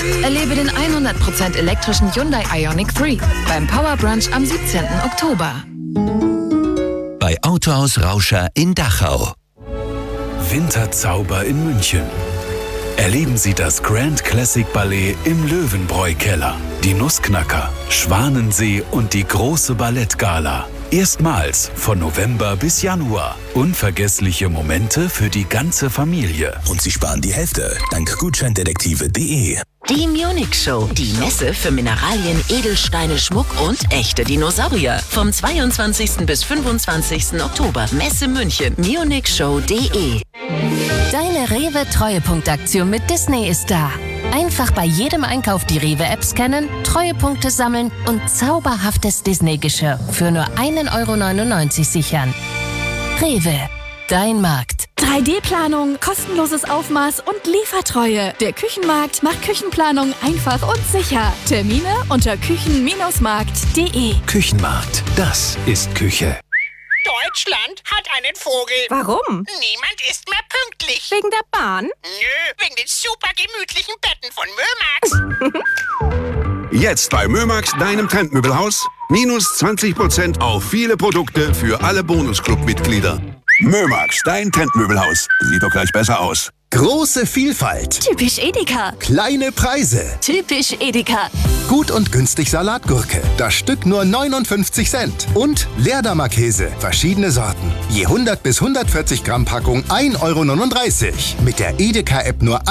Erlebe den 100% elektrischen Hyundai Ioniq 3 beim Power Brunch am 17. Oktober. Bei Autohaus Rauscher in Dachau. Winterzauber in München. Erleben Sie das Grand Classic Ballet im Löwenbräu-Keller. Die Nussknacker, Schwanensee und die große Ballettgala. Erstmals von November bis Januar. Unvergessliche Momente für die ganze Familie. Und Sie sparen die Hälfte dank Gutscheindetektive.de. Die Munich Show, die Messe für Mineralien, Edelsteine, Schmuck und echte Dinosaurier. Vom 22. bis 25. Oktober, Messe München, munichshow.de. Deine Rewe-Treuepunktaktion mit Disney ist da. Einfach bei jedem Einkauf die Rewe-App scannen, Treuepunkte sammeln und zauberhaftes Disney-Geschirr für nur 1,99 € sichern. Rewe, dein Markt. 3D-Planung, kostenloses Aufmaß und Liefertreue. Der Küchenmarkt macht Küchenplanung einfach und sicher. Termine unter küchen-markt.de. Küchenmarkt, das ist Küche. Deutschland hat einen Vogel. Warum? Niemand ist mehr pünktlich. Wegen der Bahn? Nö, wegen den super gemütlichen Betten von Mömax. Jetzt bei Mömax, deinem Trendmöbelhaus, minus 20% auf viele Produkte für alle Bonusclub-Mitglieder. Mömax, dein Trendmöbelhaus. Sieht doch gleich besser aus. Große Vielfalt. Typisch Edeka. Kleine Preise. Typisch Edeka. Gut und günstig Salatgurke. Das Stück nur 59 Cent. Und Leerdammer Käse. Verschiedene Sorten. Je 100 bis 140 Gramm Packung 1,39 €. Mit der Edeka-App nur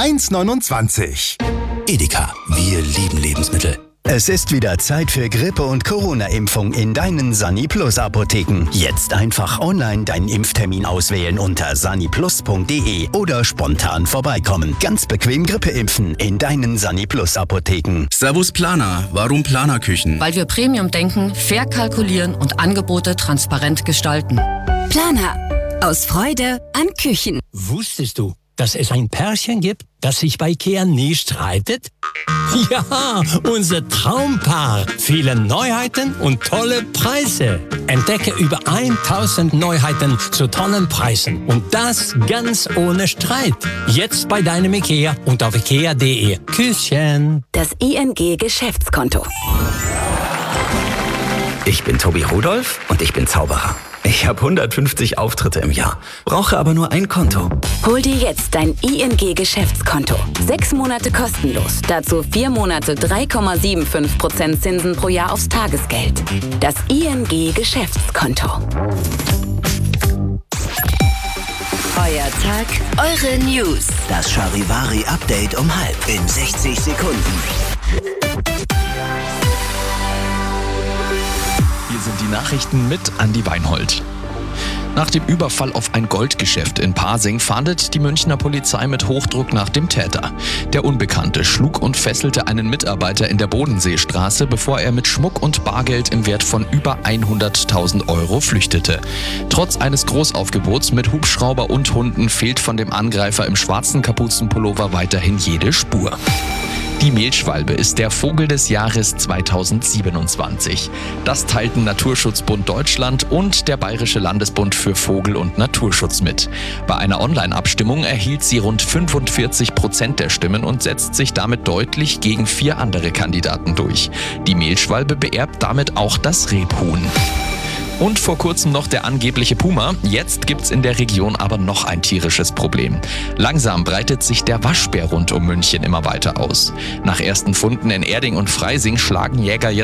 1,29 €. Edeka, wir lieben Lebensmittel. Es ist wieder Zeit für Grippe- und Corona-Impfung in deinen Saniplus-Apotheken. Jetzt einfach online deinen Impftermin auswählen unter saniplus.de oder spontan vorbeikommen. Ganz bequem Grippe impfen in deinen Saniplus-Apotheken. Servus Planer. Warum Planerküchen? Weil wir Premium denken, fair kalkulieren und Angebote transparent gestalten. Planer. Aus Freude an Küchen. Wusstest du, dass es ein Pärchen gibt, das sich bei IKEA nie streitet? Ja, unser Traumpaar. Viele Neuheiten und tolle Preise. Entdecke über 1000 Neuheiten zu tollen Preisen. Und das ganz ohne Streit. Jetzt bei deinem IKEA und auf ikea.de. Küsschen. Das ING Geschäftskonto. Ich bin Tobi Rudolph und ich bin Zauberer. Ich habe 150 Auftritte im Jahr, brauche aber nur ein Konto. Hol dir jetzt dein ING Geschäftskonto. 6 Monate kostenlos. Dazu 4 Monate 3,75% Zinsen pro Jahr aufs Tagesgeld. Das ING Geschäftskonto. Euer Tag, eure News. Das Charivari-Update um 12:30 in 60 Sekunden. Hier sind die Nachrichten mit Andi Weinhold. Nach dem Überfall auf ein Goldgeschäft in Pasing fahndet die Münchner Polizei mit Hochdruck nach dem Täter. Der Unbekannte schlug und fesselte einen Mitarbeiter in der Bodenseestraße, bevor er mit Schmuck und Bargeld im Wert von über 100.000 € flüchtete. Trotz eines Großaufgebots mit Hubschrauber und Hunden fehlt von dem Angreifer im schwarzen Kapuzenpullover weiterhin jede Spur. Die Mehlschwalbe ist der Vogel des Jahres 2027. Das teilten Naturschutzbund Deutschland und der Bayerische Landesbund für Vogel- und Naturschutz mit. Bei einer Online-Abstimmung erhielt sie rund 45% der Stimmen und setzt sich damit deutlich gegen 4 andere Kandidaten durch. Die Mehlschwalbe beerbt damit auch das Rebhuhn. Und vor kurzem noch der angebliche Puma. Jetzt gibt's in der Region aber noch ein tierisches Problem. Langsam breitet sich der Waschbär rund um München immer weiter aus. Nach ersten Funden in Erding und Freising schlagen Jäger jetzt